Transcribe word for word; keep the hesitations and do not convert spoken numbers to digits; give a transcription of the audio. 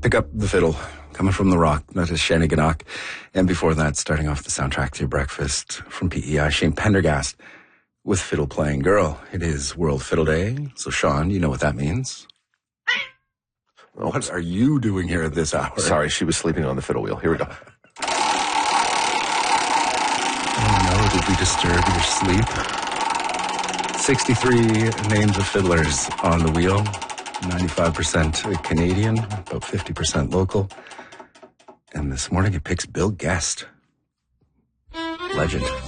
Pick Up the Fiddle, coming from the rock, that is Shanneyganock. And before that, starting off the soundtrack to your breakfast from P E I, Shane Pendergast with Fiddle Playing Girl. It is World Fiddle Day, so Sean, you know what that means. Oh, what are you doing here at this hour? Sorry, she was sleeping on the fiddle wheel. Here we go. Oh no, did we disturb your sleep? sixty-three names of fiddlers on the wheel. ninety-five percent Canadian, about fifty percent local. And this morning it picks Bill Guest. Legend.